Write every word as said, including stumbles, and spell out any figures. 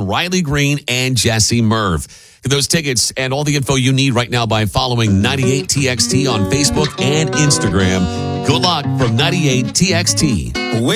Riley Green and Jesse Merv. Get those tickets and all the info you need right now by following ninety-eight T X T on Facebook and Instagram. Good luck from ninety-eight T X T.